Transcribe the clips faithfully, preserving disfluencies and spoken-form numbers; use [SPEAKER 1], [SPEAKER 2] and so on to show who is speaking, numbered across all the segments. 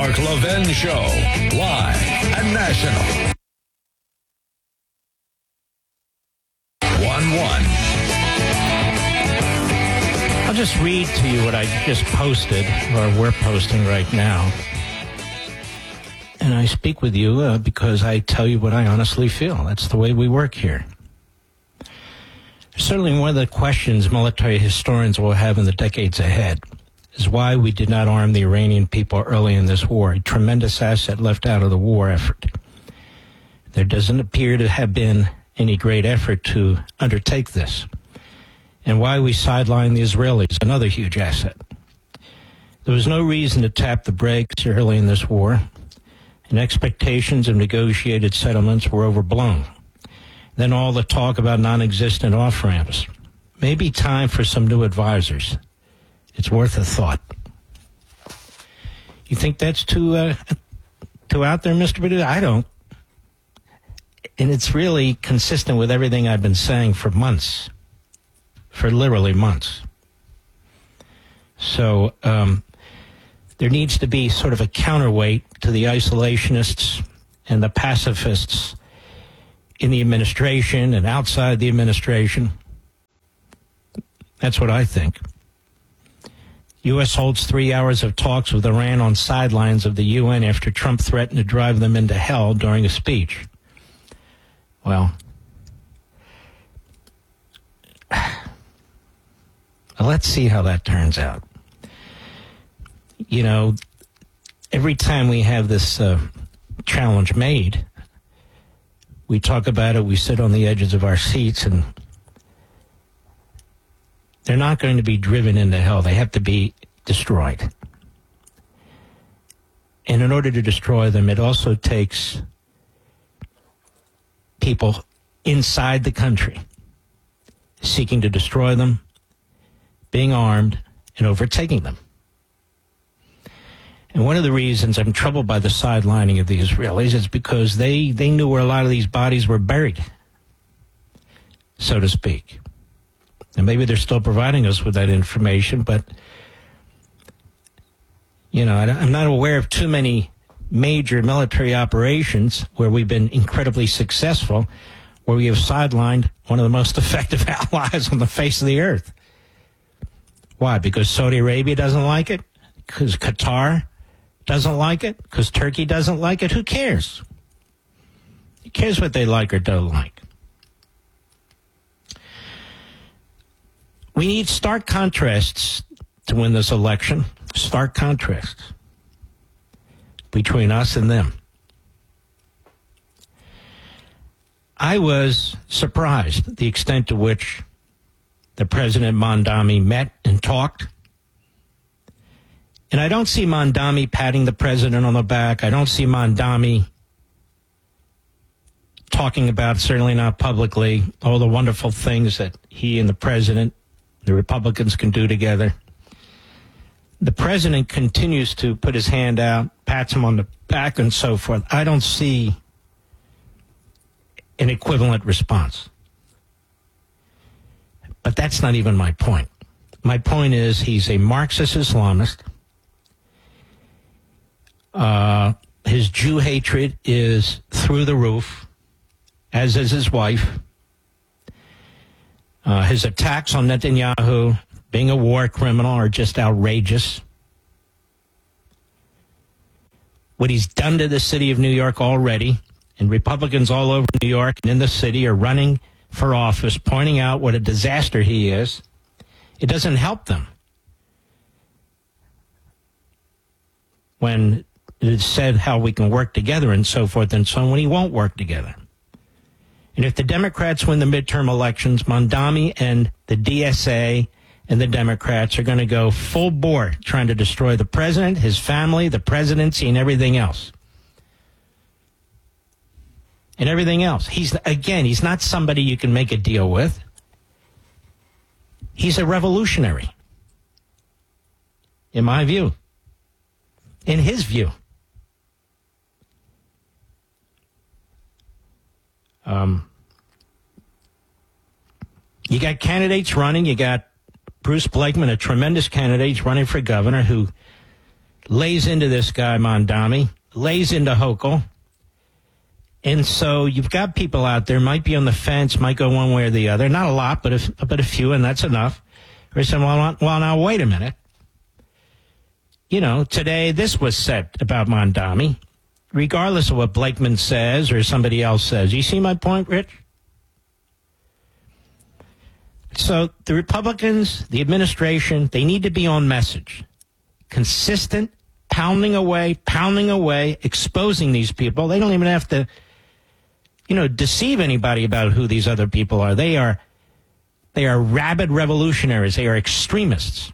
[SPEAKER 1] Mark Levin Show, live and national. one one.
[SPEAKER 2] I'll just read to you what I just posted, or we're posting right now. And I speak with you uh, because I tell you what I honestly feel. That's the way we work here. Certainly one of the questions military historians will have in the decades ahead is why we did not arm the Iranian people early in this war, a tremendous asset left out of the war effort. There doesn't appear to have been any great effort to undertake this. And why we sidelined the Israelis, another huge asset. There was no reason to tap the brakes early in this war, and expectations of negotiated settlements were overblown. Then all the talk about non-existent off-ramps. Maybe time for some new advisors. It's worth a thought. You think that's too uh, too out there, Mister Perdue? I don't. And it's really consistent with everything I've been saying for months, for literally months. So um, there needs to be sort of a counterweight to the isolationists and the pacifists in the administration and outside the administration. That's what I think. U S holds three hours of talks with Iran on sidelines of the U N after Trump threatened to drive them into hell during a speech. Well, let's see how that turns out. You know, every time we have this uh, challenge made, we talk about it, we sit on the edges of our seats, and they're not going to be driven into hell. They have to be destroyed. And in order to destroy them, it also takes people inside the country seeking to destroy them, being armed, and overtaking them. And one of the reasons I'm troubled by the sidelining of the Israelis is because they, they knew where a lot of these bodies were buried, so to speak. And maybe they're still providing us with that information, but, you know, I'm not aware of too many major military operations where we've been incredibly successful, where we have sidelined one of the most effective allies on the face of the earth. Why? Because Saudi Arabia doesn't like it? Because Qatar doesn't like it? Because Turkey doesn't like it? Who cares? Who cares what they like or don't like? We need stark contrasts to win this election. Stark contrasts between us and them. I was surprised at the extent to which the President Mondami met and talked. And I don't see Mondami patting the president on the back. I don't see Mondami talking about, certainly not publicly, all the wonderful things that he and the president, the Republicans, can do together. The president continues to put his hand out, pats him on the back and so forth. I don't see an equivalent response. But that's not even my point. My point is he's a Marxist Islamist. Uh, his Jew hatred is through the roof, as is his wife. Uh, his attacks on Netanyahu being a war criminal are just outrageous. What he's done to the city of New York already, and Republicans all over New York and in the city are running for office, pointing out what a disaster he is. It doesn't help them when it is said how we can work together and so forth and so on, when he won't work together. And if the Democrats win the midterm elections, Mondami and the D S A and the Democrats are going to go full bore trying to destroy the president, his family, the presidency, and everything else. And everything else. He's, again, he's not somebody you can make a deal with. He's a revolutionary, in my view, in his view. Um, you got candidates running. You got Bruce Blakeman, a tremendous candidate. He's running for governor, who lays into this guy, Mondami, lays into Hochul. And so you've got people out there, might be on the fence, might go one way or the other. Not a lot, but a, but a few, and that's enough. Or saying, well, well, now, wait a minute. You know, today this was said about Mondami, regardless of what Blakeman says or somebody else says. You see my point, Rich? So the Republicans, the administration, they need to be on message. Consistent, pounding away, pounding away, exposing these people. They don't even have to, you know, deceive anybody about who these other people are. They are, they are rabid revolutionaries. They are extremists.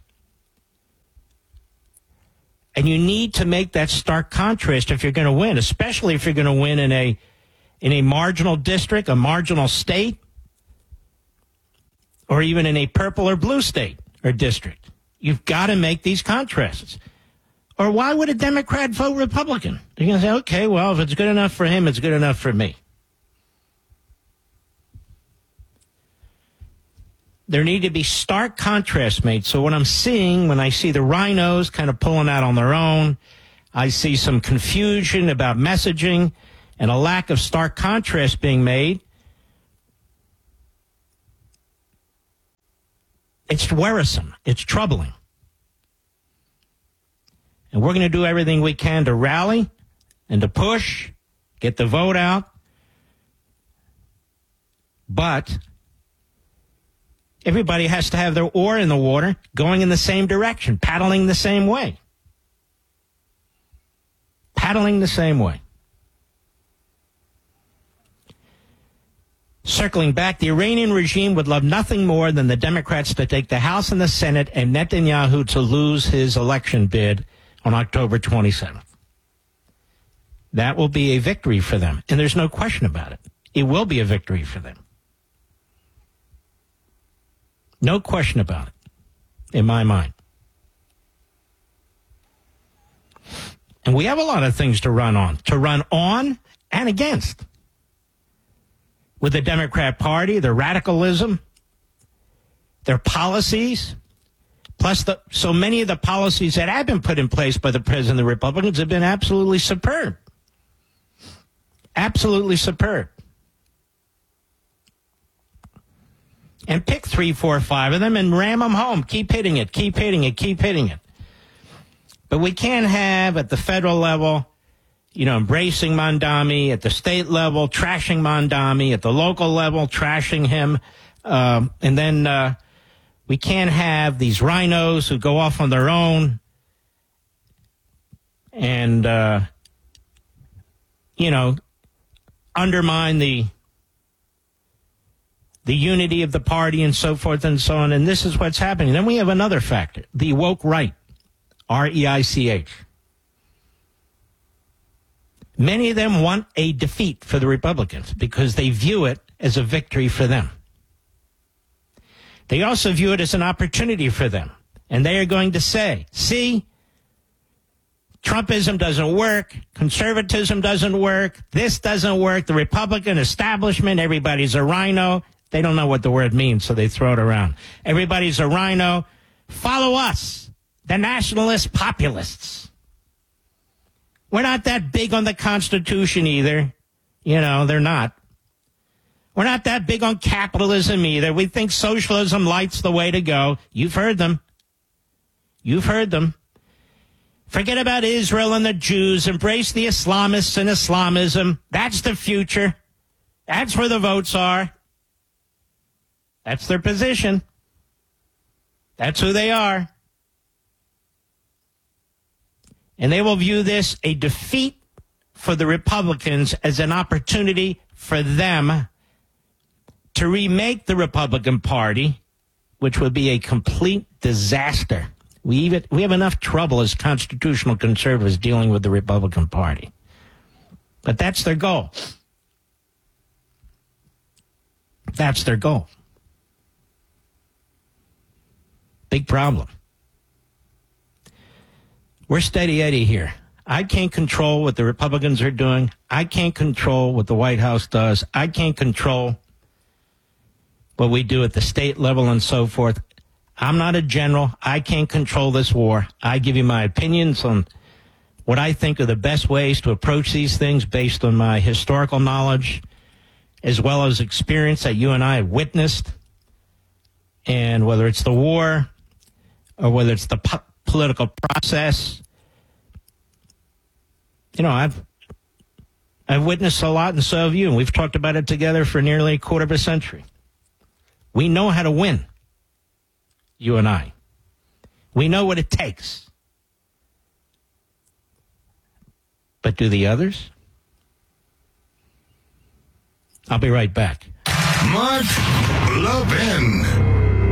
[SPEAKER 2] And you need to make that stark contrast if you're going to win, especially if you're going to win in a, in a marginal district, a marginal state, or even in a purple or blue state or district. You've got to make these contrasts. Or why would a Democrat vote Republican? You're going to say, okay, well, if it's good enough for him, it's good enough for me. There need to be stark contrasts made. So what I'm seeing, when I see the rhinos kind of pulling out on their own, I see some confusion about messaging and a lack of stark contrast being made. It's worrisome. It's troubling. And we're going to do everything we can to rally and to push, get the vote out. But everybody has to have their oar in the water, going in the same direction, paddling the same way. Paddling the same way. Circling back, the Iranian regime would love nothing more than the Democrats to take the House and the Senate and Netanyahu to lose his election bid on October twenty-seventh. That will be a victory for them, and there's no question about it. It will be a victory for them. No question about it, in my mind. And we have a lot of things to run on, to run on and against. With the Democrat Party, their radicalism, their policies, plus the, so many of the policies that have been put in place by the President and the Republicans have been absolutely superb. Absolutely superb. And pick three, four, five of them and ram them home. Keep hitting it, keep hitting it, keep hitting it. But we can't have at the federal level, you know, embracing Mondami, at the state level, trashing Mondami, at the local level, trashing him. Um, and then uh, we can't have these rhinos who go off on their own and, uh, you know, undermine the the unity of the party and so forth and so on. And this is what's happening. Then we have another factor, the woke right, R E I C H. Many of them want a defeat for the Republicans because they view it as a victory for them. They also view it as an opportunity for them. And they are going to say, see, Trumpism doesn't work. Conservatism doesn't work. This doesn't work. The Republican establishment, everybody's a rhino. They don't know what the word means, so they throw it around. Everybody's a rhino. Follow us, the nationalist populists. We're not that big on the Constitution either. You know, they're not. We're not that big on capitalism either. We think socialism light's the way to go. You've heard them. You've heard them. Forget about Israel and the Jews. Embrace the Islamists and Islamism. That's the future. That's where the votes are. That's their position. That's who they are. And they will view this a defeat for the Republicans as an opportunity for them to remake the Republican Party, which would be a complete disaster. We even we have enough trouble as constitutional conservatives dealing with the Republican Party. But that's their goal. That's their goal. Big problem. We're steady Eddie here. I can't control what the Republicans are doing. I can't control what the White House does. I can't control what we do at the state level and so forth. I'm not a general. I can't control this war. I give you my opinions on what I think are the best ways to approach these things based on my historical knowledge, as well as experience that you and I have witnessed. And whether it's the war or whether it's the po- political process, you know, I've I've witnessed a lot, and so have you, and we've talked about it together for nearly a quarter of a century. We know how to win, you and I. We know what it takes. But do the others? I'll be right back.
[SPEAKER 1] Mark Levin.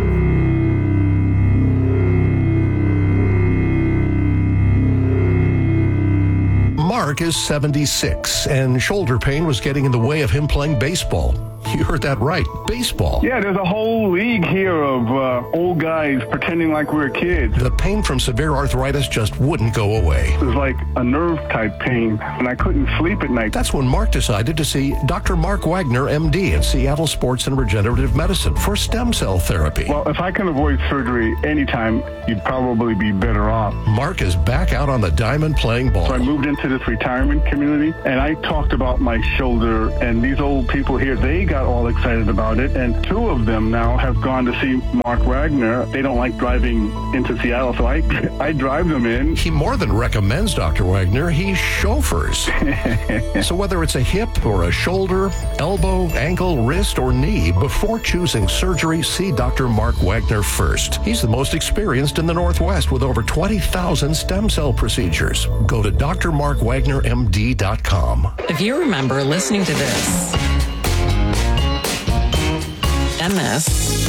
[SPEAKER 3] Mark is seventy-six, and shoulder pain was getting in the way of him playing baseball. You heard that right, baseball.
[SPEAKER 4] Yeah, there's a whole league here of uh, old guys pretending like we're kids.
[SPEAKER 3] The pain from severe arthritis just wouldn't go away.
[SPEAKER 4] It was like a nerve-type pain, and I couldn't sleep at night.
[SPEAKER 3] That's when Mark decided to see Doctor Mark Wagner, M D, at Seattle Sports and Regenerative Medicine for stem cell therapy.
[SPEAKER 4] Well, if I can avoid surgery anytime, you'd probably be better off.
[SPEAKER 3] Mark is back out on the diamond playing ball.
[SPEAKER 4] So I moved into this retirement community, and I talked about my shoulder, and these old people here, they got all excited about it, and two of them now have gone to see Mark Wagner. They don't like driving into Seattle, so I I drive them in.
[SPEAKER 3] He more than recommends Doctor Wagner, he chauffeurs. So whether it's a hip or a shoulder, elbow, ankle, wrist, or knee, before choosing surgery, see Doctor Mark Wagner first. He's the most experienced in the Northwest with over twenty thousand stem cell procedures. Go to D R mark wagner m d dot com.
[SPEAKER 5] If you remember listening to this and this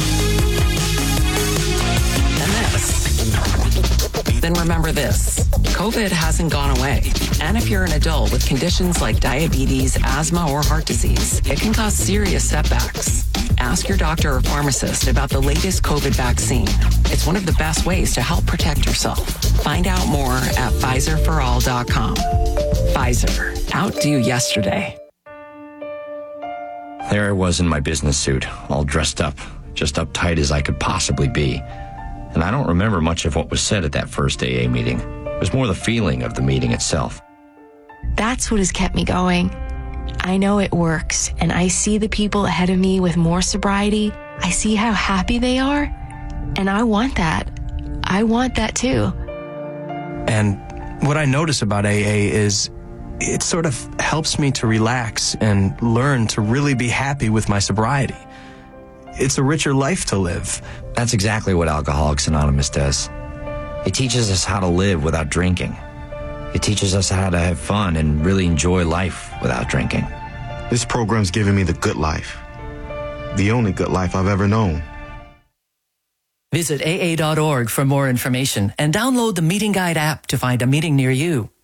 [SPEAKER 5] and this, then remember this. COVID hasn't gone away. And if you're an adult with conditions like diabetes, asthma, or heart disease, it can cause serious setbacks. Ask your doctor or pharmacist about the latest COVID vaccine. It's one of the best ways to help protect yourself. Find out more at Pfizer for all dot com. Pfizer, outdo yesterday.
[SPEAKER 6] There I was in my business suit, all dressed up, just uptight as I could possibly be. And I don't remember much of what was said at that first A A meeting. It was more the feeling of the meeting itself.
[SPEAKER 7] That's what has kept me going. I know it works, and I see the people ahead of me with more sobriety. I see how happy they are, and I want that. I want that too.
[SPEAKER 8] And what I notice about A A is it sort of helps me to relax and learn to really be happy with my sobriety. It's a richer life to live.
[SPEAKER 6] That's exactly what Alcoholics Anonymous does. It teaches us how to live without drinking. It teaches us how to have fun and really enjoy life without drinking.
[SPEAKER 9] This program's given me the good life. The only good life I've ever known.
[SPEAKER 5] Visit A A dot org for more information and download the Meeting Guide app to find a meeting near you.